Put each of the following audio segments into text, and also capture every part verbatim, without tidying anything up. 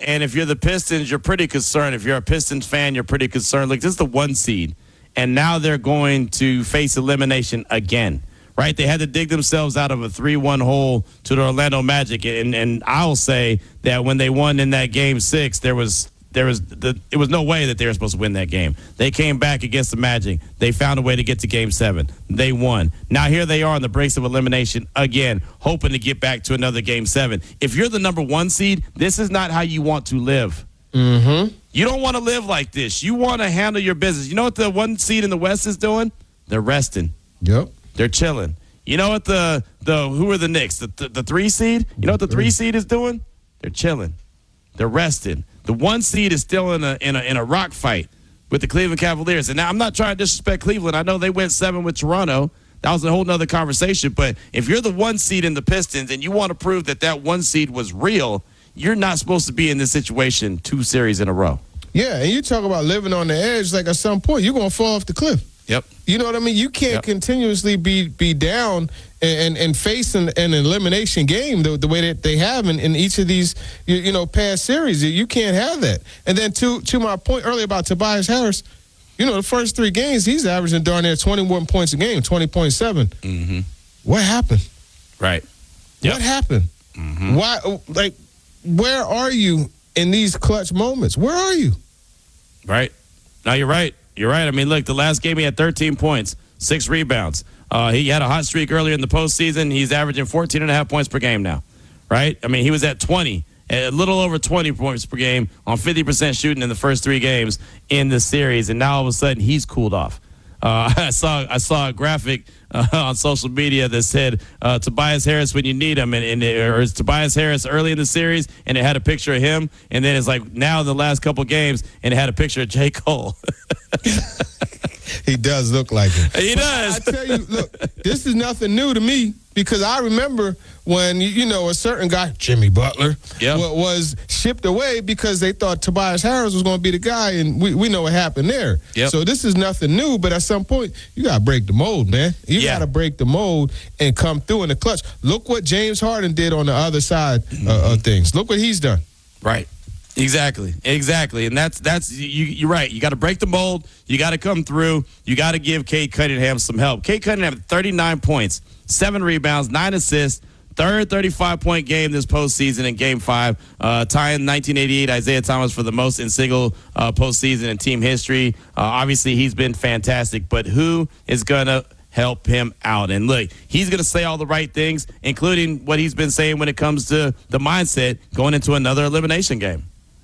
and if you're the Pistons, you're pretty concerned. If you're a Pistons fan, you're pretty concerned. Like, this is the one seed, and now they're going to face elimination again, right? They had to dig themselves out of a three one hole to the Orlando Magic, and and I'll say that when they won in that game six, there was there was the it was no way that they were supposed to win that game. They came back against the Magic. They found a way to get to game seven. They won. Now here they are on the brakes of elimination again, hoping to get back to another game seven. If you're the number one seed, this is not how you want to live. Mm-hmm. You don't want to live like this. You want to handle your business. You know what the one seed in the West is doing? They're resting. Yep. They're chilling. You know what the the who are the Knicks? The, the the three seed? You know what the three seed is doing? They're chilling. They're resting. The one seed is still in a in a in a rock fight with the Cleveland Cavaliers. And now I'm not trying to disrespect Cleveland. I know they went seven with Toronto. That was a whole nother conversation. But if you're the one seed in the Pistons and you want to prove that that one seed was real, you're not supposed to be in this situation two series in a row. Yeah, and you talk about living on the edge, like at some point you're going to fall off the cliff. Yep. You know what I mean? You can't yep. continuously be be down and, and, and face an, an elimination game the, the way that they have in, in each of these, you, you know, past series. You can't have that. And then to to my point earlier about Tobias Harris, you know, the first three games, he's averaging darn near twenty-one points a game, twenty point seven. Mm-hmm. What happened? Right. Yep. What happened? Mm-hmm. Why? Like, where are you in these clutch moments? Where are you? Right. No, you're right. You're right. I mean, look, the last game he had thirteen points, six rebounds. Uh, he had a hot streak earlier in the postseason. He's averaging fourteen and a half points per game now, right? I mean, he was at twenty, a little over twenty points per game on fifty percent shooting in the first three games in the series, and now all of a sudden he's cooled off. Uh, I saw I saw a graphic uh, on social media that said uh, Tobias Harris when you need him, and, and it, or it's Tobias Harris early in the series, and it had a picture of him, and then it's like now in the last couple games, and it had a picture of J. Cole. He does look like him. He but does. I tell you, look, this is nothing new to me because I remember when, you know, a certain guy, Jimmy Butler, yep. was shipped away because they thought Tobias Harris was going to be the guy, and we, we know what happened there. Yep. So this is nothing new, but at some point, you got to break the mold, man. You yeah. got to break the mold and come through in the clutch. Look what James Harden did on the other side mm-hmm. uh, of things. Look what he's done. Right. Exactly, exactly, and that's that's you. You're right. You got to break the mold. You got to come through. You got to give Cade Cunningham some help. Cade Cunningham had thirty-nine points, seven rebounds, nine assists, third thirty-five point game this postseason in Game Five, uh, tying nineteen eighty-eight Isaiah Thomas for the most in single uh, postseason in team history. Uh, obviously, he's been fantastic, but who is gonna help him out? And look, he's going to say all the right things, including what he's been saying when it comes to the mindset going into another elimination game.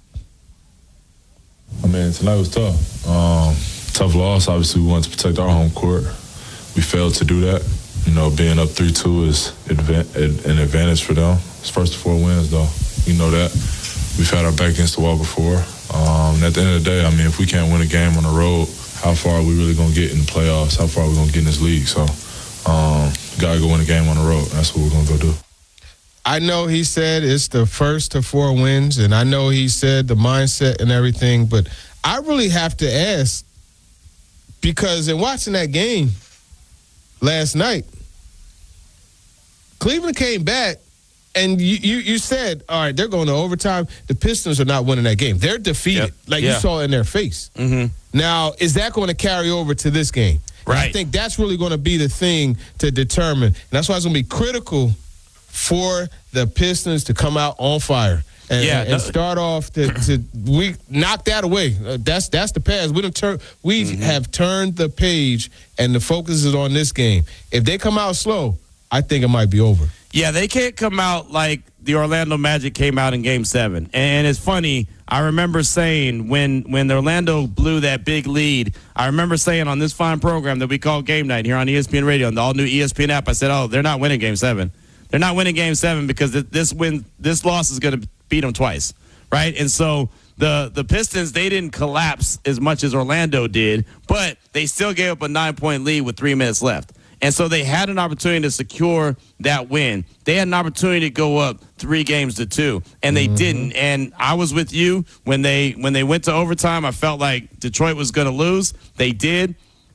I mean, tonight was tough. Um, tough loss. Obviously, we wanted to protect our home court. We failed to do that. You know, being up three two is an advantage for them. It's first to four wins, though. You know that. We've had our back against the wall before. Um, and at the end of the day, I mean, if we can't win a game on the road, how far are we really going to get in the playoffs? How far are we going to get in this league? So, um, got to go win a game on the road. That's what we're going to go do. I know he said it's the first to four wins, and I know he said the mindset and everything, but I really have to ask, because in watching that game last night, Cleveland came back, and you, you, you said, all right, they're going to overtime. The Pistons are not winning that game. They're defeated, yep. like yeah. you saw in their face. Mm-hmm. Now, is that going to carry over to this game? Right. And I think that's really going to be the thing to determine. And that's why it's going to be critical for the Pistons to come out on fire and, yeah, and no. start off to, to we knock that away. Uh, that's that's the past. We don't turn. We mm-hmm. have turned the page, and the focus is on this game. If they come out slow, I think it might be over. Yeah, they can't come out like the Orlando Magic came out in Game Seven. And it's funny. I remember saying when when Orlando blew that big lead, I remember saying on this fine program that we call Game Night here on E S P N Radio and the all new E S P N app, I said, "Oh, they're not winning Game Seven. They're not winning Game Seven because this win, this loss is going to beat them twice, right?" And so the the Pistons, they didn't collapse as much as Orlando did, but they still gave up a nine point lead with three minutes left. And so they had an opportunity to secure that win. They had an opportunity to go up three games to two, and they mm-hmm. didn't. And I was with you when they when they went to overtime. I felt like Detroit was going to lose. They did.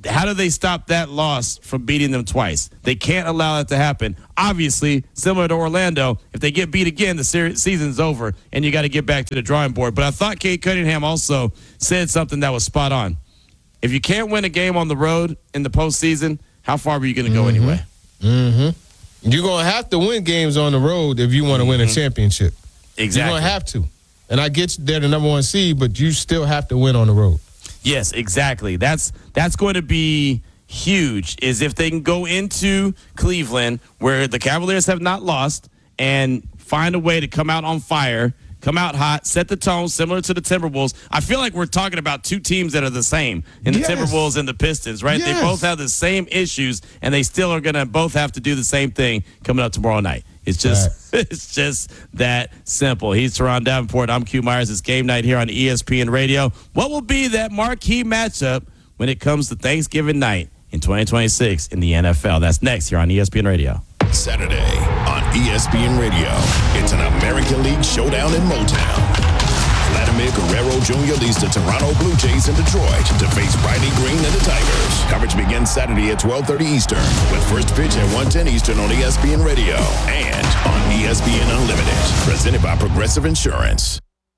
how do they stop that loss from beating them twice? They can't allow that to happen. Obviously, similar to Orlando, if they get beat again, the series, season's over, and you got to get back to the drawing board. But I thought Kate Cunningham also said something that was spot on. If you can't win a game on the road in the postseason, how far are you going to go mm-hmm. anyway? Mm-hmm. You're going to have to win games on the road if you want to mm-hmm. win a championship. Exactly. You're going to have to. And I get they're the number one seed, but you still have to win on the road. Yes, exactly. That's that's going to be huge, is if they can go into Cleveland, where the Cavaliers have not lost, and find a way to come out on fire, come out hot, set the tone, similar to the Timberwolves. I feel like we're talking about two teams that are the same in the yes. Timberwolves and the Pistons, right? Yes. They both have the same issues, and they still are going to both have to do the same thing coming up tomorrow night. It's just right. it's just that simple. He's Teron Davenport. I'm Q Myers. It's game night here on E S P N Radio. What will be that marquee matchup when it comes to Thanksgiving night in twenty twenty-six in the N F L? That's next here on E S P N Radio. Saturday on E S P N Radio. It's an American League showdown in Motown. Vladimir Guerrero Junior leads the Toronto Blue Jays in Detroit to face Riley Green and the Tigers. Coverage begins Saturday at twelve thirty Eastern with first pitch at one ten Eastern on E S P N Radio and on E S P N Unlimited. Presented by Progressive Insurance.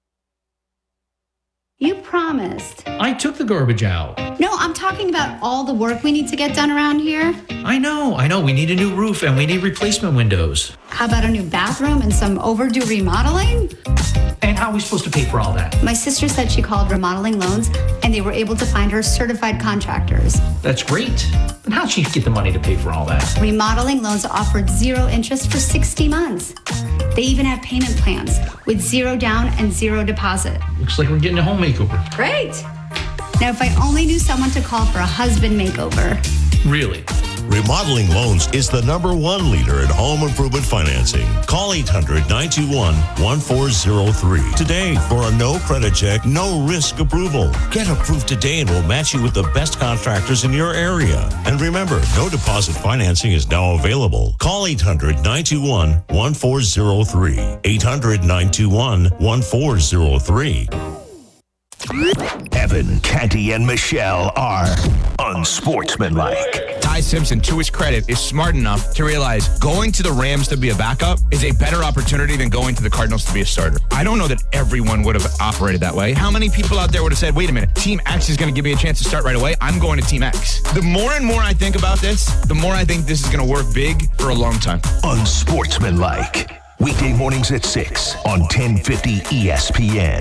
You promised. I took the garbage out. No, I'm talking about all the work we need to get done around here. I know, I know. We need a new roof and we need replacement windows. How about a new bathroom and some overdue remodeling? And how are we supposed to pay for all that? My sister said she called Remodeling Loans and they were able to find her certified contractors. That's great. But how'd she get the money to pay for all that? Remodeling Loans offered zero interest for sixty months. They even have payment plans with zero down and zero deposit. Looks like we're getting a home makeover. Great. Now, if I only knew someone to call for a husband makeover. Really? Remodeling Loans is the number one leader in home improvement financing. Call eight hundred, nine two one, one four zero three today for a no credit check, no risk approval. Get approved today and we'll match you with the best contractors in your area. And remember, no deposit financing is now available. Call eight hundred, nine two one, one four zero three. eight hundred, nine two one, one four zero three. Evan, Canty, and Michelle are unsportsmanlike. Ty Simpson, to his credit, is smart enough to realize going to the Rams to be a backup is a better opportunity than going to the Cardinals to be a starter. I don't know that everyone would have operated that way. How many people out there would have said, wait a minute, Team X is going to give me a chance to start right away. I'm going to Team X. The more and more I think about this, the more I think this is going to work big for a long time. Unsportsmanlike. Weekday mornings at six on ten fifty E S P N.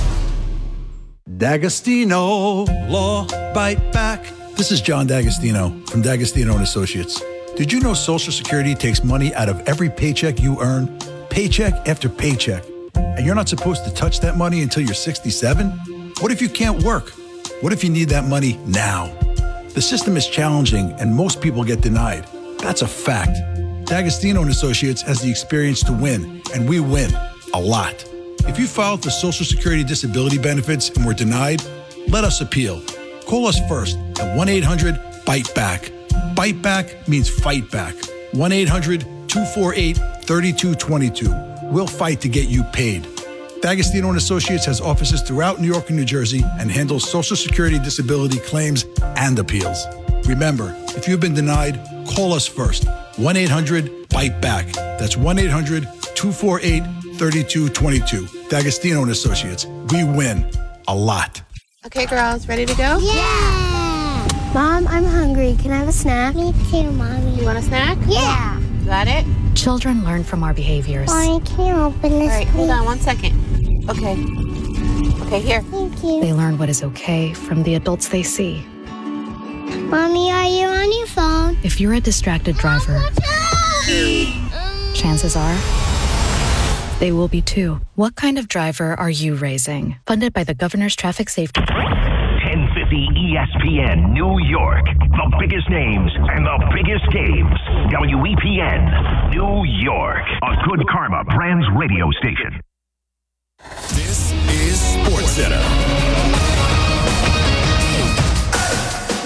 D'Agostino Law Bite Back. This is John D'Agostino from D'Agostino and Associates. Did you know Social Security takes money out of every paycheck you earn? Paycheck after paycheck. And you're not supposed to touch that money until you're sixty-seven? What if you can't work? What if you need that money now? The system is challenging and most people get denied. That's a fact. D'Agostino and Associates has the experience to win, and we win a lot. If you filed for Social Security disability benefits and were denied, let us appeal. Call us first at one eight hundred bite back. Bite back means fight back. one eight hundred two four eight three two two two. We'll fight to get you paid. D'Agostino and Associates has offices throughout New York and New Jersey and handles Social Security disability claims and appeals. Remember, if you've been denied, call us first. one eight hundred bite back. That's one eight hundred two four eight three two two two. D'Agostino and Associates. We win a lot. Okay, girls, ready to go? Yeah! Mom, I'm hungry. Can I have a snack? Me too, Mommy. You want a snack? Yeah! Got it? Children learn from our behaviors. Mommy, can you open this, All right, please? hold on one second. Okay. Okay, here. Thank you. They learn what is okay from the adults they see. Mommy, are you on your phone? If you're a distracted driver, chances are they will be too. What kind of driver are you raising? Funded by the Governor's Traffic Safety Board. ten fifty E S P N, New York. The biggest names and the biggest games. W E P N, New York. A Good Karma Brands radio station. This is SportsCenter.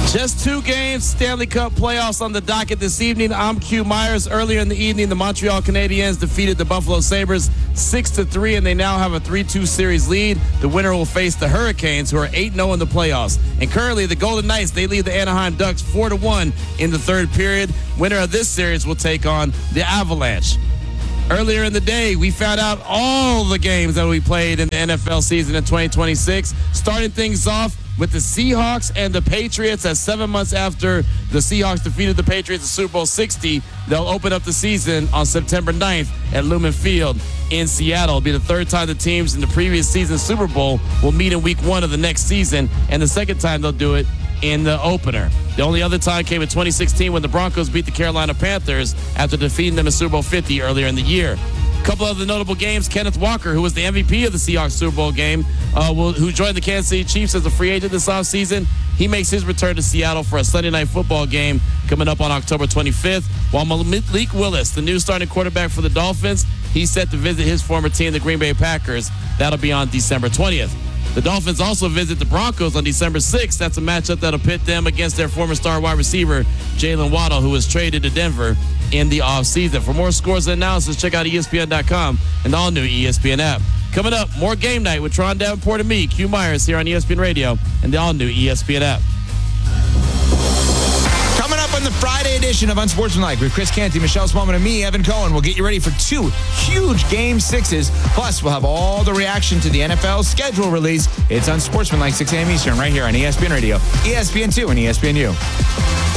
Just two games, Stanley Cup playoffs on the docket this evening. I'm Q Myers. Earlier in the evening, the Montreal Canadiens defeated the Buffalo Sabres six to three, and they now have a three two series lead. The winner will face the Hurricanes, who are eight and oh in the playoffs. And currently, the Golden Knights, they lead the Anaheim Ducks four to one in the third period. Winner of this series will take on the Avalanche. Earlier in the day, we found out all the games that we played in the N F L season in twenty twenty-six. Starting things off with the Seahawks and the Patriots, as seven months after the Seahawks defeated the Patriots in Super Bowl sixty, they'll open up the season on September ninth at Lumen Field in Seattle. It'll be the third time the teams in the previous season's Super Bowl will meet in week one of the next season, and the second time they'll do it in the opener. The only other time came in twenty sixteen when the Broncos beat the Carolina Panthers after defeating them in Super Bowl fifty earlier in the year. A couple of the notable games, Kenneth Walker, who was the M V P of the Seahawks Super Bowl game, uh, will, who joined the Kansas City Chiefs as a free agent this offseason, he makes his return to Seattle for a Sunday night football game coming up on October twenty-fifth, while Malik Willis, the new starting quarterback for the Dolphins, he's set to visit his former team, the Green Bay Packers. That'll be on December twentieth. The Dolphins also visit the Broncos on December sixth. That's a matchup that'll pit them against their former star wide receiver, Jalen Waddle, who was traded to Denver in the offseason. For more scores and analysis, check out E S P N dot com and the all-new E S P N app. Coming up, more Game Night with Tron Davenport and me, Q Myers, here on E S P N Radio and the all-new E S P N app. Coming up on the Friday edition of Unsportsmanlike with Chris Canty, Michelle Smallman, and me, Evan Cohen. We'll get you ready for two huge Game sixes. Plus, we'll have all the reaction to the N F L schedule release. It's Unsportsmanlike, six a.m. Eastern, right here on E S P N Radio, E S P N two, and E S P N U.